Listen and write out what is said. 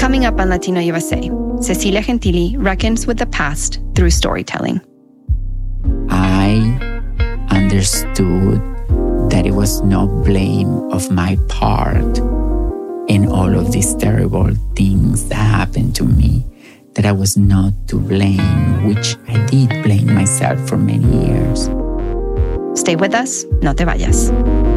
Coming up on Latino USA, Cecilia Gentili reckons with the past through storytelling. I understood that it was no blame of my part in all of these terrible things that happened to me, that I was not to blame, which I did blame myself for many years. Stay with us, no te vayas.